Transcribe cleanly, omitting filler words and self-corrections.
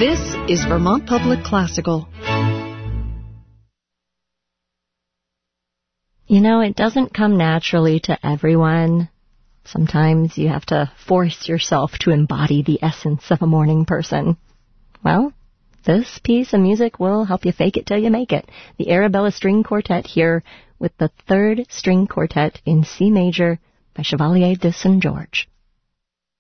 This is Vermont Public Classical. You know, it doesn't come naturally to everyone. Sometimes you have to force yourself to embody the essence of a morning person. Well, this piece of music will help you fake it till you make it. The Arabella String Quartet here with the Third String Quartet in C major by Chevalier de St. George.